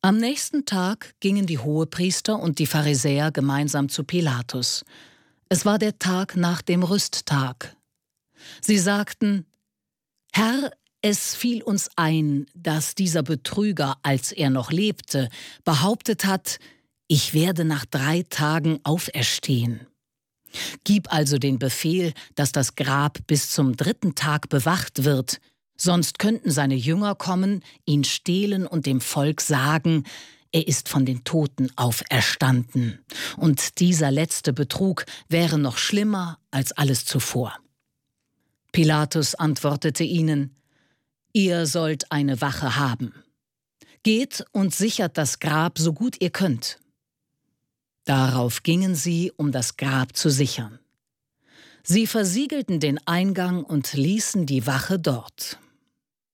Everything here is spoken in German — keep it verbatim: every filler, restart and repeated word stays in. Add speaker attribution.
Speaker 1: Am nächsten Tag gingen die Hohepriester und die Pharisäer gemeinsam zu Pilatus. Es war der Tag nach dem Rüsttag. Sie sagten: »Herr, es fiel uns ein, dass dieser Betrüger, als er noch lebte, behauptet hat, ich werde nach drei Tagen auferstehen. Gib also den Befehl, dass das Grab bis zum dritten Tag bewacht wird, sonst könnten seine Jünger kommen, ihn stehlen und dem Volk sagen, er ist von den Toten auferstanden. Und dieser letzte Betrug wäre noch schlimmer als alles zuvor.« Pilatus antwortete ihnen: »Ihr sollt eine Wache haben. Geht und sichert das Grab so gut ihr könnt.« Darauf gingen sie, um das Grab zu sichern. Sie versiegelten den Eingang und ließen die Wache dort.